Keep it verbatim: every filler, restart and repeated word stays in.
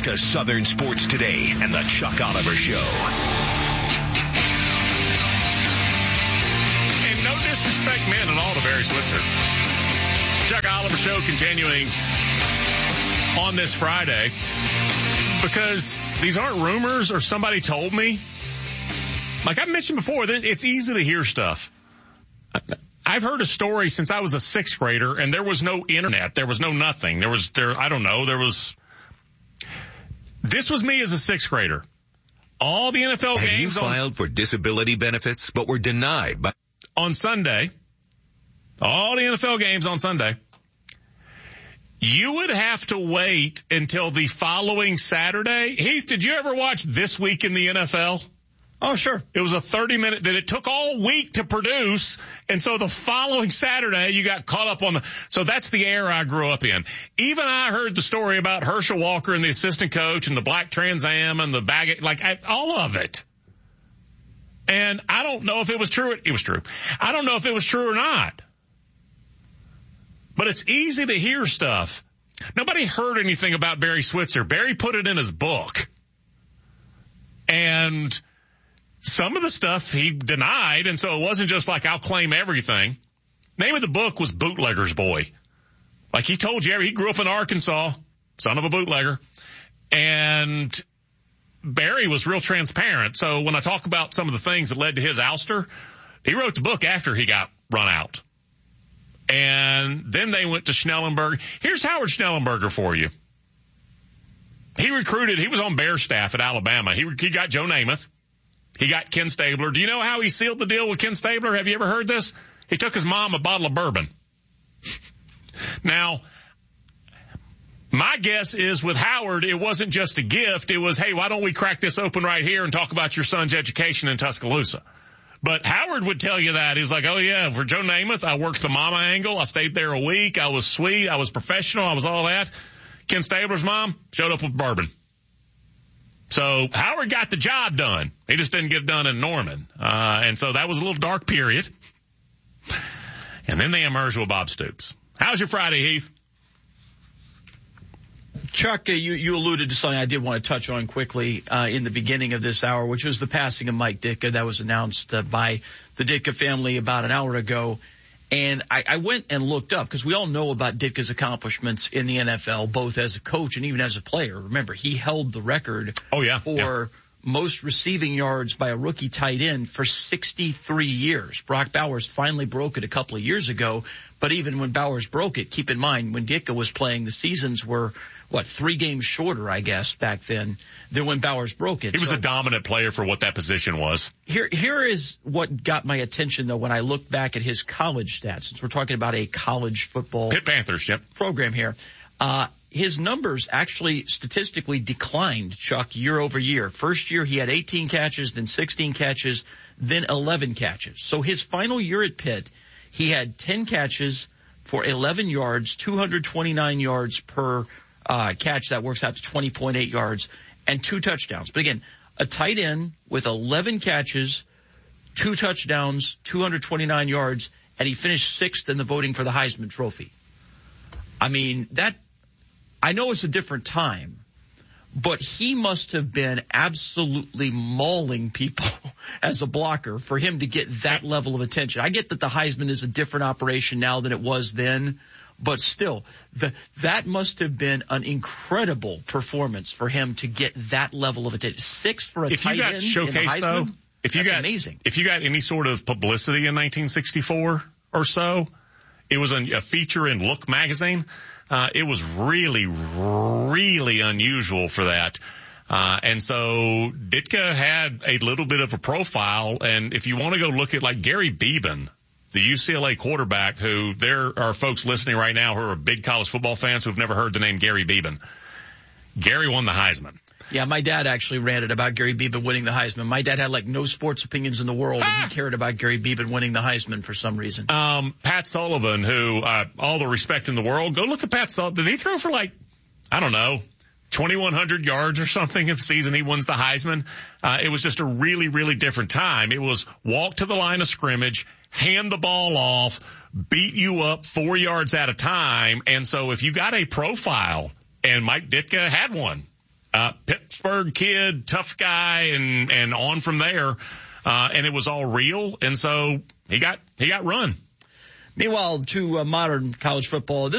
Back to Southern Sports Today and the Chuck Oliver Show. And no disrespect meant at all to Barry Switzer. Chuck Oliver Show continuing on this Friday because these aren't rumors or somebody told me. Like I mentioned before, it's easy to hear stuff. I've heard a story since I was a sixth grader, and there was no internet. There was no nothing. There was, there, I don't know, there was, this was me as a sixth grader. All the N F L Have games. Have you filed on, for disability benefits, but were denied by? On Sunday, all the N F L games on Sunday, you would have to wait until the following Saturday. Heath, did you ever watch This Week in the N F L? Oh, sure. It was a thirty minute that it took all week to produce. And so the following Saturday, you got caught up on the, so that's the era I grew up in. Even I heard the story about Herschel Walker and the assistant coach and the black Trans Am and the bag, like I, all of it. And I don't know if it was true. It was true. I don't know if it was true or not. But it's easy to hear stuff. Nobody heard anything about Barry Switzer. Barry put it in his book. And some of the stuff he denied, and so it wasn't just like, I'll claim everything. Name of the book was Bootlegger's Boy. Like he told you, he grew up in Arkansas, son of a bootlegger. And Barry was real transparent. So when I talk about some of the things that led to his ouster, he wrote the book after he got run out. And then they went to Schnellenberger. Here's Howard Schnellenberger for you. He recruited, he was on Bears staff at Alabama. He, he got Joe Namath. He got Ken Stabler. Do you know how he sealed the deal with Ken Stabler? Have you ever heard this? He took his mom a bottle of bourbon. Now, my guess is with Howard, it wasn't just a gift. It was, hey, why don't we crack this open right here and talk about your son's education in Tuscaloosa? But Howard would tell you that. He's like, oh, yeah, for Joe Namath, I worked the mama angle. I stayed there a week. I was sweet. I was professional. I was all that. Ken Stabler's mom showed up with bourbon. So Howard got the job done. He just didn't get it done in Norman. Uh, and so that was a little dark period. And then they emerged with Bob Stoops. How's your Friday, Heath? Chuck, uh, you, you alluded to something I did want to touch on quickly uh, in the beginning of this hour, which was the passing of Mike Ditka. That was announced uh, by the Ditka family about an hour ago. And I, I went and looked up because we all know about Ditka's accomplishments in the N F L, both as a coach and even as a player. Remember, he held the record oh, yeah, for yeah. most receiving yards by a rookie tight end for sixty-three years. Brock Bowers finally broke it a couple of years ago. But even when Bowers broke it, keep in mind, when Ditka was playing, the seasons were, what, three games shorter, I guess, back then, than when Bowers broke it. He was so, a dominant player for what that position was. Here, here is what got my attention, though, when I looked back at his college stats, since we're talking about a college football Pitt Panthers, yep. program here. Uh, his numbers actually statistically declined, Chuck, year over year. First year, he had eighteen catches, then sixteen catches, then eleven catches. So his final year at Pitt, he had ten catches for eleven yards, two hundred twenty-nine yards per uh catch. That works out to twenty point eight yards and two touchdowns. But again, a tight end with eleven catches, two touchdowns, two hundred twenty-nine yards, and he finished sixth in the voting for the Heisman Trophy. I mean, that, I know it's a different time, but he must have been absolutely mauling people as a blocker for him to get that level of attention. I get that the Heisman is a different operation now than it was then, but still, the, that must have been an incredible performance for him to get that level of attention. Six for a if tight you got end showcased, in the Heisman, though, if you that's got, amazing. If you got any sort of publicity in nineteen sixty-four or so, it was a, a feature in Look magazine. Uh, it was really, really unusual for that. Uh, and so Ditka had a little bit of a profile. And if you want to go look at like Gary Beeben, the U C L A quarterback, who there are folks listening right now who are big college football fans who've never heard the name Gary Beeben. Gary won the Heisman. Yeah, my dad actually ranted about Gary Beeben winning the Heisman. My dad had like no sports opinions in the world, ah! and he cared about Gary Beeben winning the Heisman for some reason. Um, Pat Sullivan, who, uh, all the respect in the world, go look at Pat Sullivan. Did he throw for like, I don't know, twenty-one hundred yards or something in the season he wins the Heisman? Uh, it was just a really, really different time. It was walk to the line of scrimmage, hand the ball off, beat you up four yards at a time. And so if you got a profile, and Mike Ditka had one, Uh, Pittsburgh kid, tough guy, and, and on from there. Uh, and it was all real. And so he got, he got run. Meanwhile, to uh, modern college football, this